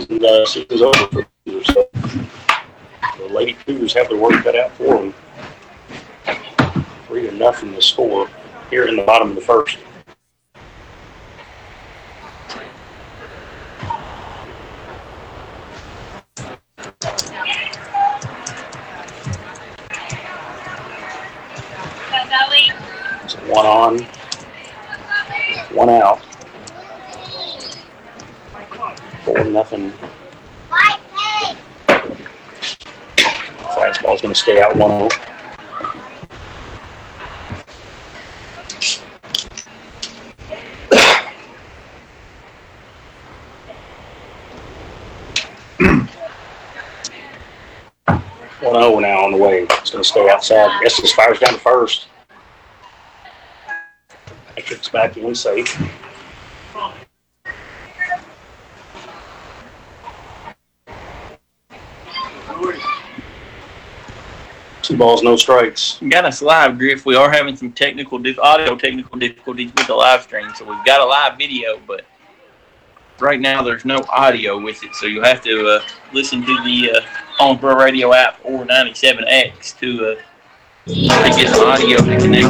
season's over for the Cougars. So the Lady Cougars have their work cut out for them. 3-0 the score here in the bottom of the first. So 1 on, 1 out. 4-0. Fastball's going to stay out 1-0. Now on the way. It's going to stay outside. Estes fires down to first. Patrick's back in safe. 2 balls, no strikes. We got us live, Griff. We are having some audio technical difficulties with the live stream, so we've got a live video, but right now there's no audio with it, so you'll have to listen to the Owensboro Radio app or 97X to get the audio to connect.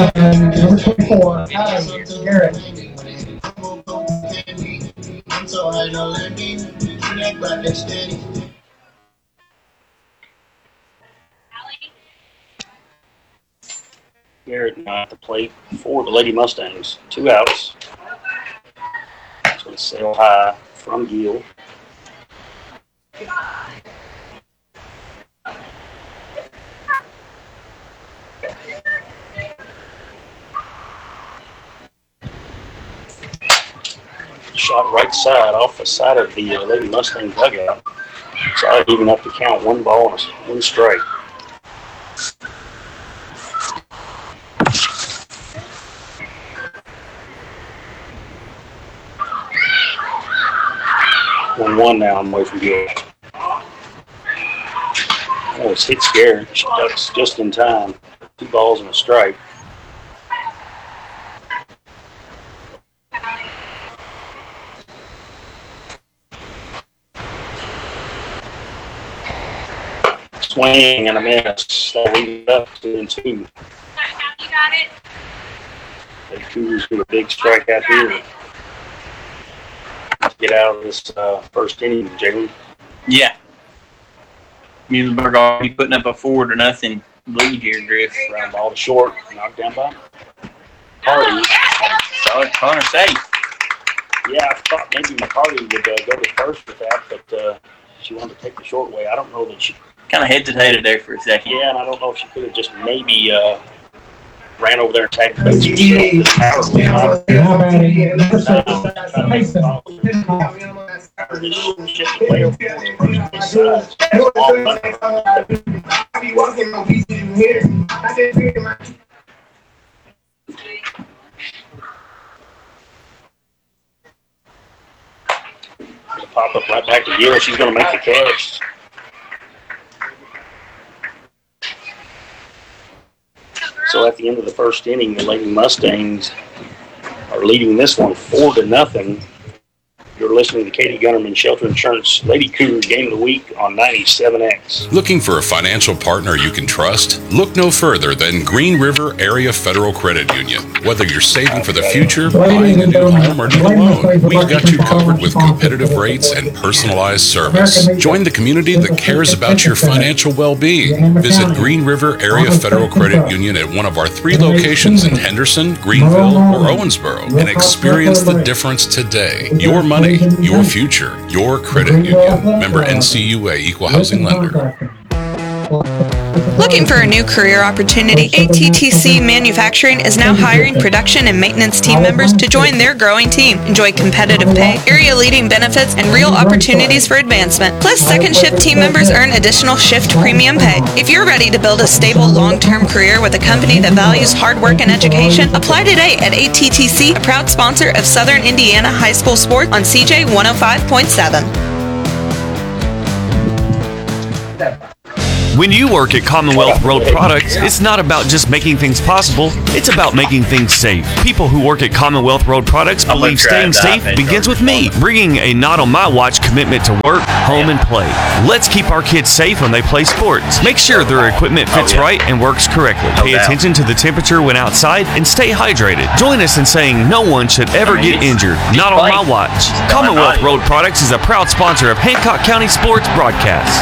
Garrett now at the plate for the Lady Mustangs. 2 outs. It's going to sail high from Gill. Shot right side, off the side of the Lady Mustang dugout. So I even up to count 1 ball and 1 strike. One now, I'm away from Gill. Oh, it's hit scared. She ducks just in time. 2 balls and a strike. Swing and a miss. That leaves up 2-2. You got it. The Cougars get a big strikeout here. Get out of this first inning, Jalen. Yeah. Muhlenberg already putting up a 4-0 lead here, Griff. Ground ball to short, knocked down by Hardy. Solid corner safe. Yeah, I thought maybe McCarty would go to first with that, but she wanted to take the short way. I don't know that she kind of hesitated there for a second. Yeah, and I don't know if she could have just maybe ran over there and tagged the base. Pop up right back to Gill. She's going to make the catch. So at the end of the first inning, the Lady Mustangs are leading this one 4-0. You're listening to Katie Gunnerman Shelter Insurance Lady Cougar Game of the Week on 97X. Looking for a financial partner you can trust? Look no further than Green River Area Federal Credit Union. Whether you're saving for the future, buying a new home, or need a loan, we've got you covered with competitive rates and personalized service. Join the community that cares about your financial well-being. Visit Green River Area Federal Credit Union at one of our 3 locations in Henderson, Greenville, or Owensboro and experience the difference today. Your money, your future, your credit union. Member NCUA Equal Housing Lender. Looking for a new career opportunity? ATTC Manufacturing is now hiring production and maintenance team members to join their growing team. Enjoy competitive pay, area-leading benefits, and real opportunities for advancement. Plus, second shift team members earn additional shift premium pay. If you're ready to build a stable, long-term career with a company that values hard work and education, apply today at ATTC, a proud sponsor of Southern Indiana High School Sports on CJ 105.7. When you work at Commonwealth Road Products, it's not about just making things possible, it's about making things safe. People who work at Commonwealth Road Products believe staying safe begins with me, bringing a not on my watch commitment to work, home, and play. Let's keep our kids safe when they play sports. Make sure their equipment fits right and works correctly. Pay attention to the temperature when outside and stay hydrated. Join us in saying no one should ever get injured. Not on my watch. Commonwealth Road Products is a proud sponsor of Hancock County Sports Broadcast.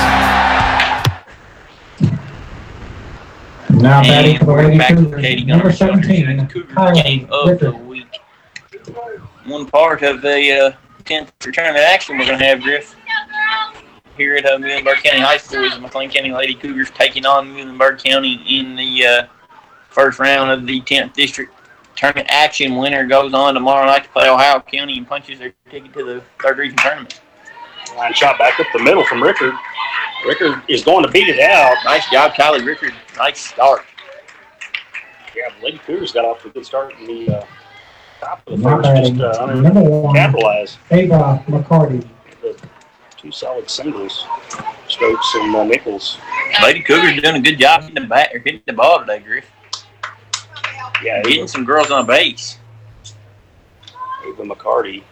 Now batting And for the we're Lady back to Cougars, Katie number Gunner Shelter 17, Cougar Kylie game of the Rickard. week. One part of the 10th tournament action we're going to have, Griff, here at Muhlenberg County High School is the McLean County Lady Cougars taking on Muhlenberg County in the first round of the 10th district tournament action. Winner goes on tomorrow night to play Ohio County and punches their ticket to the third region tournament. Line shot back up the middle from Rickard. Rickard is going to beat it out. Nice job, Kylie Rickard. Nice start. Yeah, the Lady Cougars got off to a good start in the top of the Now first. batting, Just number 1, capitalize. Ava McCarty. The two solid singles, Stokes and Nichols. Lady Cougars doing a good job hitting the ball today, Griff. Yeah, Getting some girls on base. Ava McCarty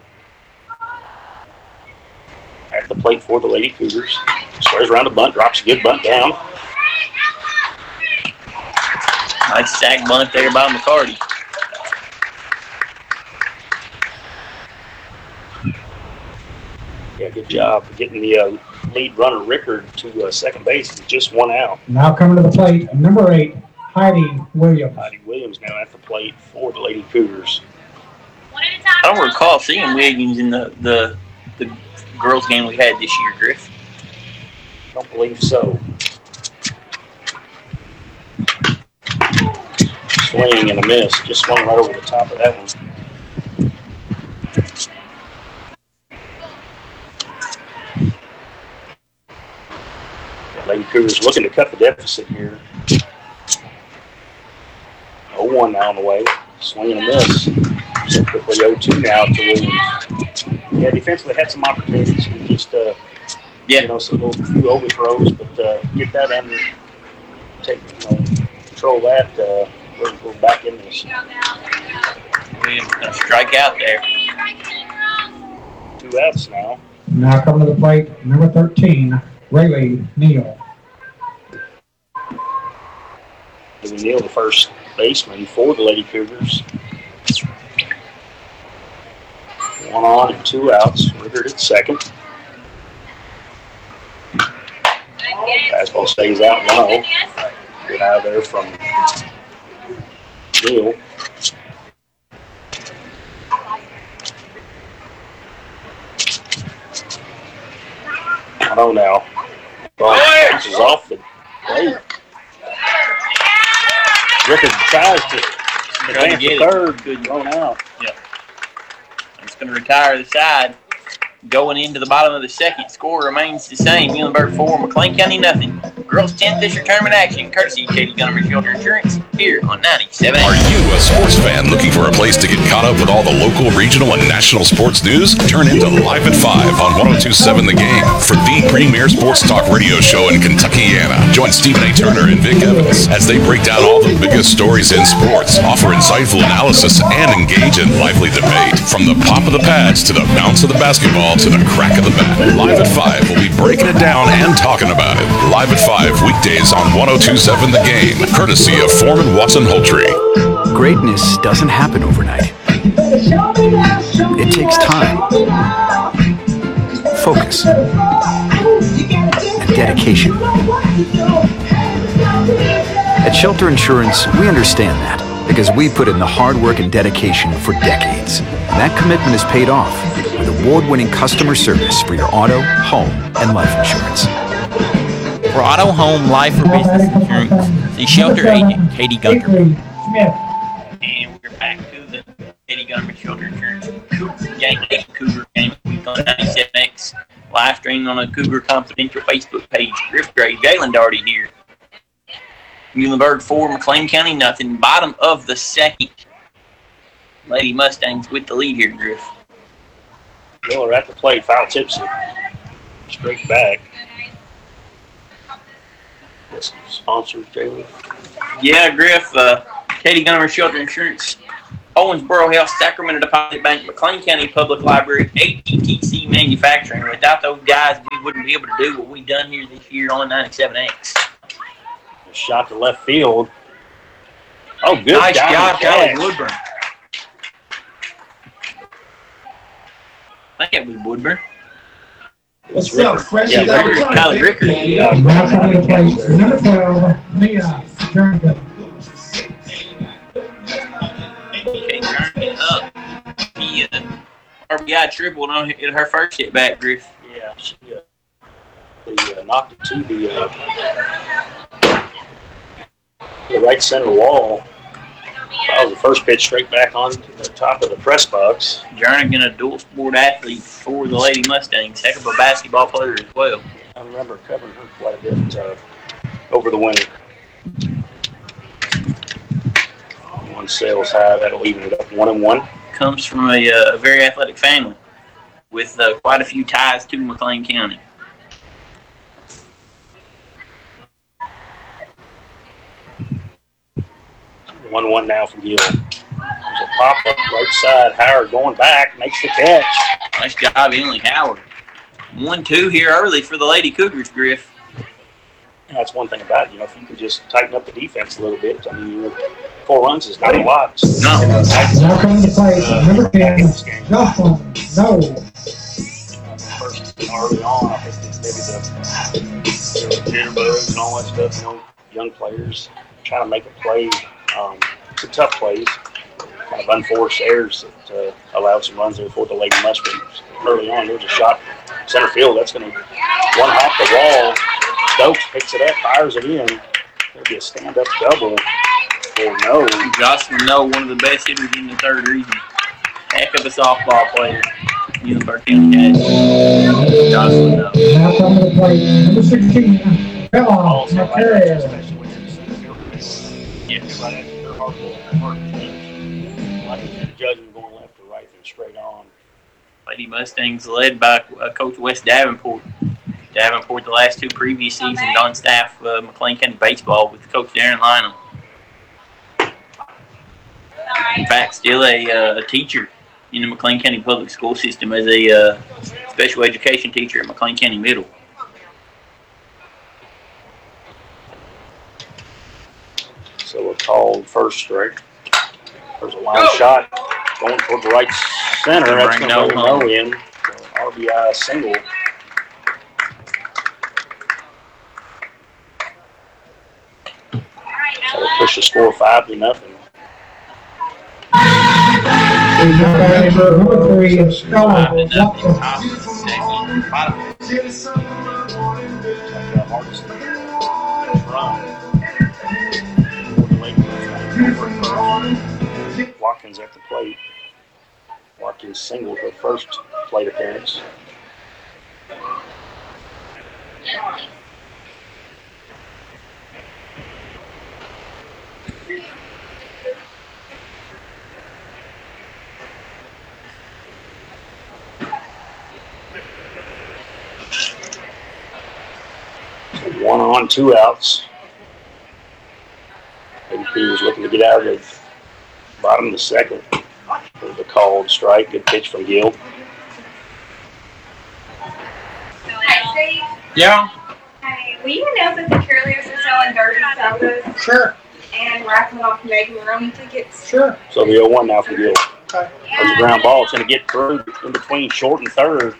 at the plate for the Lady Cougars. Squares around a bunt, drops a good bunt down. Nice sack bunt there by McCarty. Yeah, good job getting the lead runner Rickard to second base. It's just one out. Now coming to the plate, number 8, Heidi Williams. Heidi Williams now at the plate for the Lady Cougars. One at a time. I don't recall seeing Williams in the girls game we had this year, Griff. Don't believe so. Swing and a miss. Just swung right over the top of that one. Lady Cougars looking to cut the deficit here. 0-1 now on the way. Swing and a miss. So quickly 0-2 now to Williams. Yeah, defensively had some opportunities. Just, some little few overthrows, but get that under, control that. We're back in this. Williams going to strike out there. 2 outs now. Now coming to the plate, number 13, Rayleigh Neal. Neal, the first baseman for the Lady Cougars. 1 on and 2 outs. Rickard at second. Fastball stays out low. Get out of there from Neal. Now. Ball bounces off the plate. Rickard tries to advance to third. Good thrown out. Yep. It's going to retire the side. Going into the bottom of the second, score remains the same. Muhlenberg 4, McLean County nothing. Girls 10th district tournament action, courtesy of Katie Gunner Shelter Insurance, here on 97. Are you a sports fan looking for a place to get caught up with all the local, regional, and national sports news? Turn into Live at 5 on 102.7 The Game for the premier sports talk radio show in Kentuckiana. Join Stephen A. Turner and Vic Evans as they break down all the biggest stories in sports, offer insightful analysis, and engage in lively debate. From the pop of the pads to the bounce of the basketball to the crack of the bat, Live at 5 will be breaking it down and talking about it. Live at 5 weekdays on 102.7 The Game, courtesy of Foreman Watson Holtree. Greatness doesn't happen overnight. It takes time, focus, and dedication. At Shelter Insurance, we understand that because we put in the hard work and dedication for decades. And that commitment is paid off with award-winning customer service for your auto, home, and life insurance. For auto, home, life, or business insurance, the Shelter agent, Katie Gunter. And we're back to the Katie Gunter Shelter Insurance Cougar game week on 97X. Live streaming on a Cougar Confidential Facebook page. Griff Gray, Jalen Darty here. Muhlenberg 4, McLean County nothing. Bottom of the second. Lady Mustangs with the lead here, Griff. Miller at the plate, foul tips it. Straight back. sponsors, Jalen? Yeah, Griff, Katie Gunner Shelter Insurance, Owensboro Health, Sacramento Deposit Bank, McLean County Public Library, ATTC Manufacturing. Without those guys, we wouldn't be able to do what we've done here this year on 97X. Shot to left field. Oh, good Nice job, Kelly Woodburn. I think it was Woodburn. What's up, fresh? Yeah, Kylie Ricker. Now coming to play number 12, Mia Jernigan. Okay, turning it up. The RBI tripled on her first hit back, Griff. Yeah, she knocked it to the right center wall. That was the first pitch straight back on the top of the press box. Jernigan, a dual sport athlete for the Lady Mustangs. Heck of a basketball player as well. I remember covering her quite a bit over the winter. One sales high, that'll even it up 1-1. Comes from a very athletic family with quite a few ties to McLean County. One now from Gill. There's a pop up right side. Howard going back, makes the catch. Nice job, Emily Howard. 1-2 here early for the Lady Cougars, Griff. That's one thing about it. If you can just tighten up the defense a little bit, 4 runs is not a lot. No. Now coming to play number 10, Jocelyn No. First, early on, I think maybe the jitterbugs and all that stuff, young players trying to make a play. Some tough plays, kind of unforced errors that allowed some runs there for the Lady Mustangs. Early on, there was a shot center field. That's going to one hop the wall. Stokes picks it up, fires it in. There'll be a stand-up double for No. Jocelyn No, one of the best hitters in the third region. Heck of a softball player. Union County has Jocelyn No. Now coming to play number 16, Bella McCarrier. Yes, right after their hard judging going left or right and straight on. Lady Mustangs led by Coach Wes Davenport. Davenport, the last 2 previous seasons on staff McLean County Baseball with Coach Darren Lynham. In fact, still a teacher in the McLean County public school system as a special education teacher at McLean County Middle. So we're called first strike. There's a line shot going toward the right center. That's going to bring No in. So RBI single. So we push the score 5-0. Number 3, Stella Watson. Watkins at the plate. Watkins singled her first plate appearance. So 1 on, 2 outs. AP was looking to get out of the bottom of the second. There's a called strike. Good pitch from Gill. Yeah. Hey, will you announce that the cheerleaders are selling dirty sodas? Sure. And raffling off macaroni tickets? Sure. So the 0-1 now for Gill. Okay. There's a ground ball. It's going to get through in between short and third.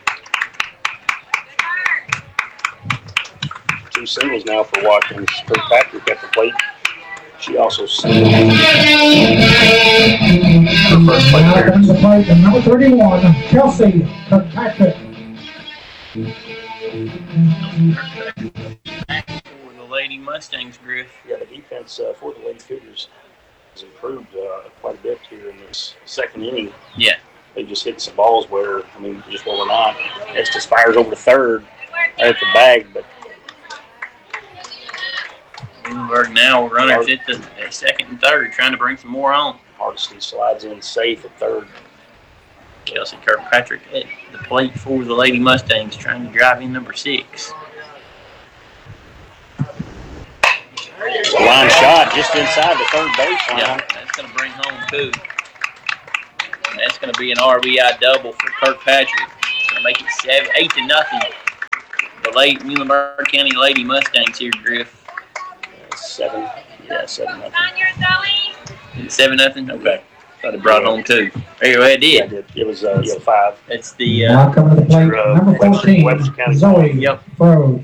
2 singles now for Watkins. Kirkpatrick at the plate. She also singled her first plate Now appearance. comes the play from number 31, Kelsey Kirkpatrick. For the Lady Mustangs, Griff. Yeah, the defense for the Lady Cougars has improved quite a bit here in this second inning. Yeah. They just hit some balls where, just where we're not. Estes fires over to third at the bag, but Bloomberg now runners at the second and third, trying to bring some more on. Hardesty slides in safe at third. Kelsey Kirkpatrick at the plate for the Lady Mustangs, trying to drive in number 6. A line shot just inside the third baseline. Yeah, that's going to bring home 2. And that's going to be an RBI double for Kirkpatrick. It's going to make it 8-0. The late Muhlenberg County Lady Mustangs here, Griff. 7. Yeah, 7-0. 7-0? Okay. Thought it brought home 2. Anyway, it Yeah, did. it was 5. It's the Now coming to the plate, number 14, Webster County. Zoe Yep. Froge.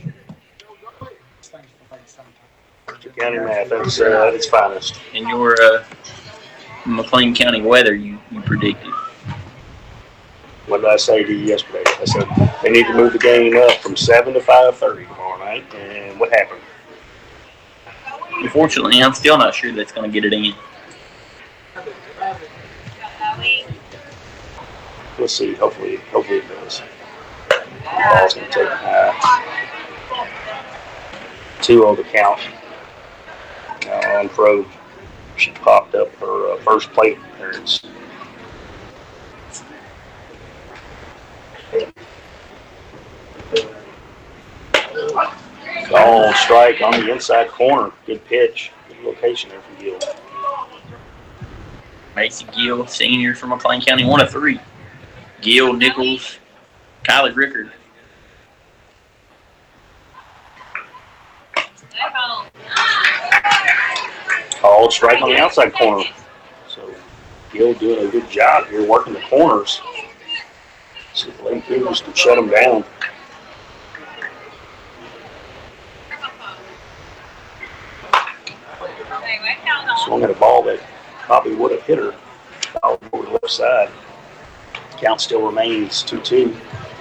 County math, that's its finest. in your McLean County weather you predicted. What did I say to you yesterday? I said they need to move the game up from 7 to 5:30 tomorrow night. And what happened? Unfortunately, I'm still not sure that's going to get it in. We'll see. Hopefully it does. Ball's going to take high. 2-0 to count. On Pro, she popped up her first plate appearance. Call strike on the inside corner. Good pitch. Good location there from Gill. Macy Gill, senior from McLean County, 1 of 3. Gill, Nichols, Kylie Rickard. Called strike on the outside corner. So Gill doing a good job here working the corners. See if Lady Cougars can shut them down. Swung at a ball that probably would have hit her out over the left side. Count still remains 2-2.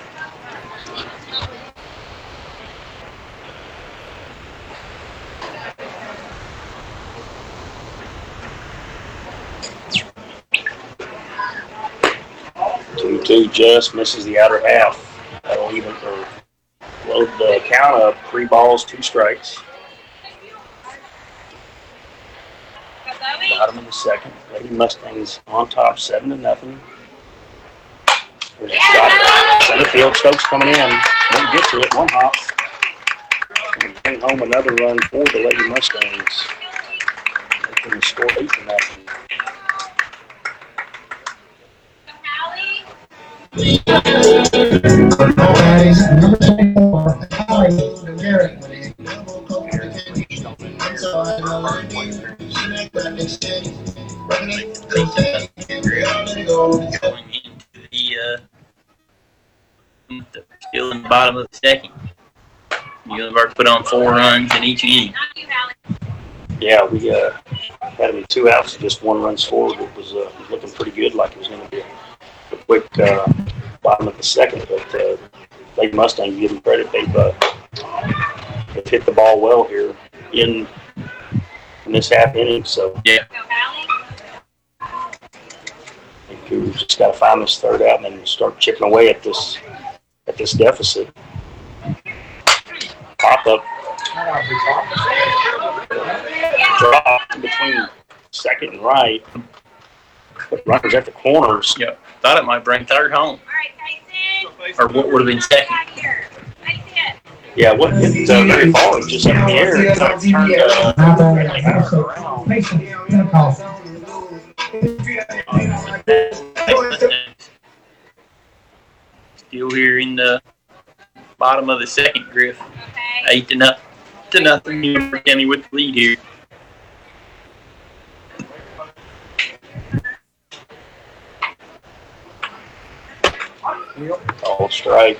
Just misses the outer half. That'll even load the count up. 3 balls, 2 strikes. Bottom of the second. Lady Mustangs on top, 7-0. There's a shot. Center field. Stokes coming in. Won't get to it. 1 hop. And bring home another run for the Lady Mustangs. They can score 8-0. Number 24, Holly Garrett. Going into still in the bottom of the second. Muhlenberg put on 4 runs in each inning. Yeah, we had him in 2 outs, just 1 run scored. It was looking pretty good, like it was going to be a quick bottom of the second. But Lady Mustang, give them credit, they've hit the ball well here in this half inning. So yeah, Cougars just got to find this 3rd out and then start chipping away at this deficit. Pop up. Drop in between second and right. Put runners at the corners. yeah. Thought it might bring 3rd home. Or what would have been second. Yeah, it wasn't hit very far. Just up in the air. It kind of turned Still here in the bottom of the second, Griff. 8-0. Muhlenberg County with the lead here. Call strike.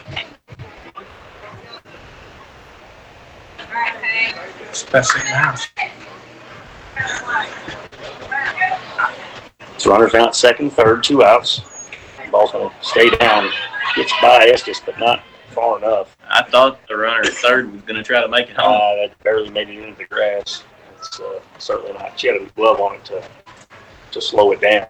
Especially in the house. So runners out second, 3rd, 2 outs. Ball's going to stay down. Gets by Estes, but not far enough. I thought the runner at 3rd was going to try to make it home. That barely made it into the grass. It's certainly not. She had a glove on it to slow it down.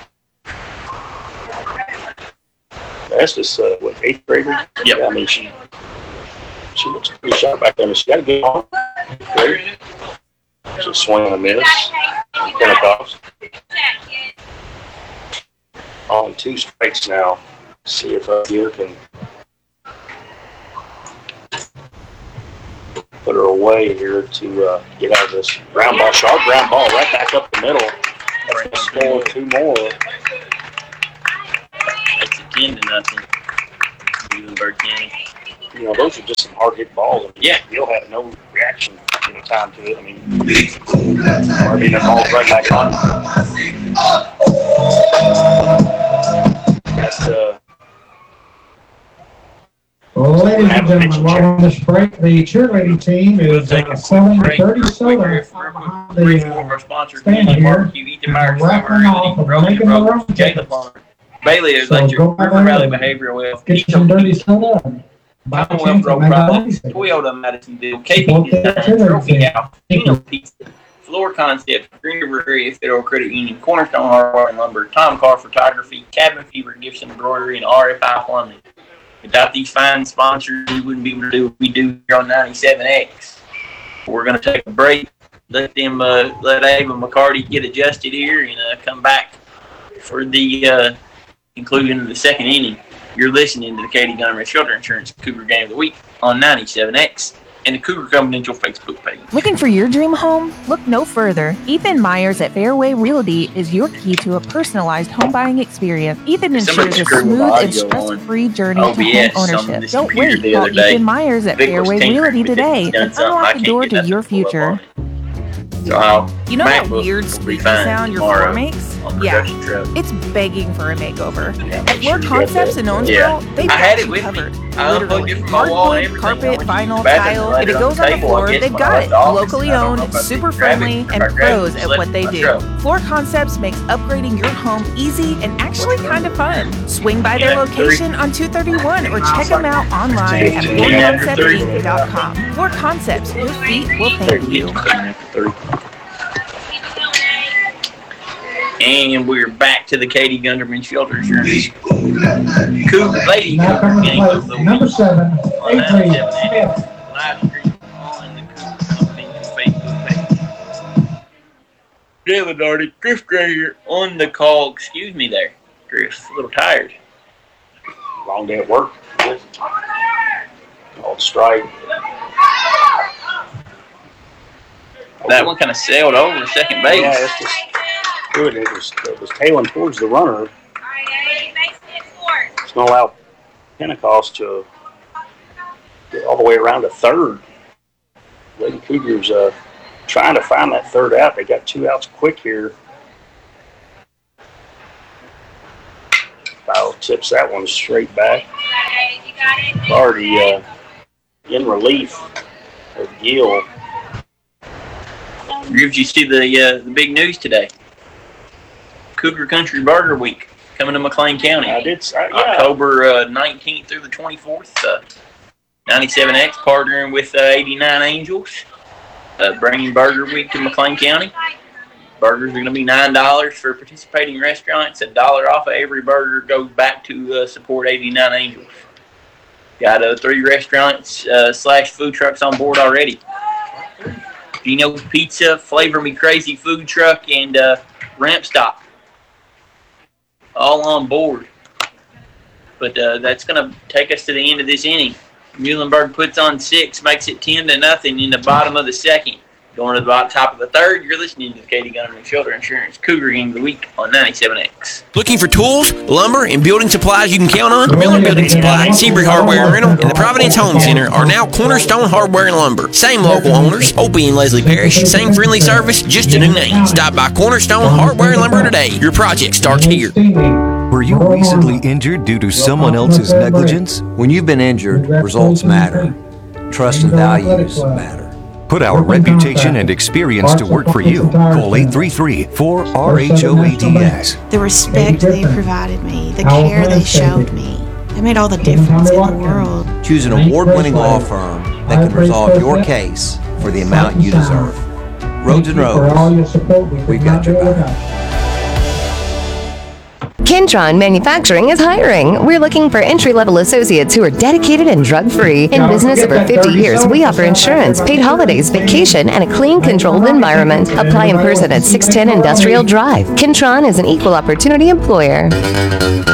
Estes, what, 8th grader? Yep. Yeah, I mean, she looks pretty sharp back there. She got a good arm. Great. She's a swing and a miss. Pentecost. On 2 strikes now. See if here can put her way here to get out of this ground ball. Sharp ground ball right back up the middle. That's the score, 2 more. It's a 10-0. Muhlenberg County. You know, those are just some hard hit balls. Yeah. You'll have no reaction time to it. I mean, the ball's right back on. That's ladies and gentlemen, while on this break, the cheerleading team is selling 30 soda behind the stand here. And wrapping off of making their own tickets. Bailey is So like your go River out Valley there, Behavioral Health. get you some dirty soda. Buy a Commonwealth chance to Road make a Products, nice. Toyota Madisonville, Support KP that Design, cheerleading Trophy team. Gal, Dino Pizza, Floor Concepts, Green River Area Federal Credit Union, Cornerstone Hardware and Lumber, Tom Carr Photography, Cabin Fever Gifts and Embroidery, and RFI Plumbing. Without these fine sponsors, we wouldn't be able to do what we do here on 97X. We're going to take a break, let Ava McCarty get adjusted here, and come back for the conclusion of the second inning. You're listening to the Katie Gunnerman Shelter Insurance Cougar Game of the Week on 97X and the Cougar Confidential Facebook page. Looking for your dream home? Look no further. Ethan Myers at Fairway Realty is your key to a personalized home buying experience. Ethan ensures a smooth and stress-free journey to home ownership. Don't wait. Call Ethan Myers at Fairway Realty today and unlock the door to your future. So You know that weird squeaky sound your floor makes? Yeah, it's begging for a makeover. At Floor Concepts in Owensboro, they've got you covered. Literally, hardwood, carpet, vinyl, tile, if it goes on the floor, they've got it. Locally owned, super friendly, and pros at what they do. Floor Concepts makes upgrading your home easy and actually kind of fun. Swing by their location on 231 or check them out online at floorconceptinc.com. Floor Concepts, your feet will thank you. And we're back to the Katie Gunderman Shelter Insurance Cougar Lady Now Cougar coming Game to of the play, Week. number 7, On A.J. 97X. Smith. Live stream on the Cougar Confidential Facebook page. David Darty, Griff Gray here on the call. Excuse me there, Griff. A little tired. long day at work. Old strike. That one kind of sailed over second base. Yeah, it's just good. It was tailing towards the runner. It's going to allow Pentecost to get all the way around to third. Lady Cougars trying to find that third out. They got 2 outs quick here. Foul tips that one straight back. Already in relief of Gill. Did you see the big news today? Cougar Country Burger Week coming to McLean County. I did. Yeah. October 19th through the 24th. 97X partnering with 89 Angels, bringing Burger Week to McLean County. Burgers are going to be $9 for participating restaurants. $1 off of every burger goes back to support 89 Angels. Got 3 restaurants / food trucks on board already. Gino's Pizza, Flavor Me Crazy Food Truck, and Ramp Stop. All on board. But that's going to take us to the end of this inning. Muhlenberg puts on 6, makes it 10-0 in the bottom of the second. Going to the top of the third, you're listening to the Katie Gunnerman Shelter Insurance Cougar Game of the Week on 97X. Looking for tools, lumber, and building supplies you can count on? Miller Building Supply, Seabury Hardware and Rental, and the Providence Home Center are now Cornerstone Hardware and Lumber. Same local owners, Opie and Leslie Parrish. Same friendly service, just a new name. Stop by Cornerstone Hardware and Lumber today. Your project starts here. Were you recently injured due to someone else's negligence? When you've been injured, results matter. Trust and values matter. Put our reputation and experience to work for you. Call 833-4RHOADS. The respect they provided me, the care they showed me, it made all the difference in the world. Choose an award-winning law firm that can resolve your case for the amount you deserve. Rhodes and Rhodes, we've got your back. Kentron Manufacturing is hiring. We're looking for entry-level associates who are dedicated and drug-free. In business over 50 years, we offer insurance, paid holidays, vacation, and a clean, controlled environment. Apply in person at 610 Industrial Drive. Kentron is an equal opportunity employer.